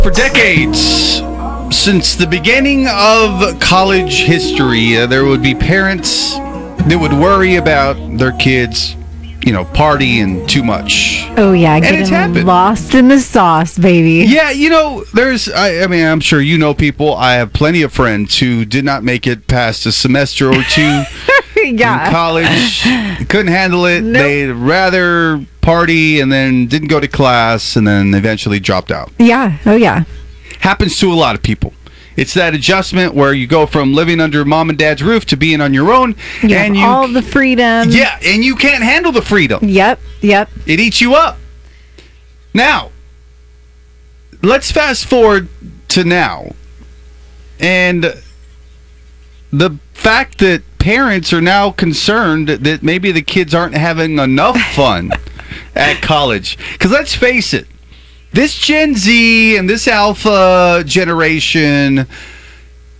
For decades, since the beginning of college history, there would be parents that would worry about their kids, partying too much. Oh, yeah, And it's getting happened. lost in the sauce, baby. Yeah, I'm sure you know people. I have plenty of friends who did not make it past a semester or two in college. Couldn't handle it. Nope. They'd rather party and then didn't go to class and then eventually dropped out. Yeah. Oh, yeah. Happens to a lot of people. It's that adjustment where you go from living under mom and dad's roof to being on your own. You and have all the freedom. Yeah, and you can't handle the freedom. Yep. It eats you up. Now, let's fast forward to now. And the fact that parents are now concerned that maybe the kids aren't having enough fun at college. Because let's face it, this Gen Z and this Alpha generation,